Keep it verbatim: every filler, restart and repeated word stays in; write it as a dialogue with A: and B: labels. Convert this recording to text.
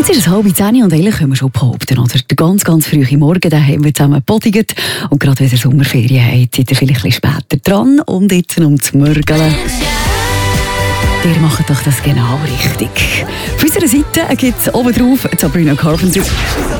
A: Jetzt ist es halb zehn und eigentlich können wir schon behaupten, oder? Der ganz, ganz frühe Morgen, den haben wir zusammen gepodigt. Und gerade wenn ihr Sommerferien habt, seid ihr vielleicht ein bisschen später dran. Und jetzt um zu mörgeln. Ihr macht doch das genau richtig. Auf unserer Seite gibt es oben drauf Sabrina Carpenter.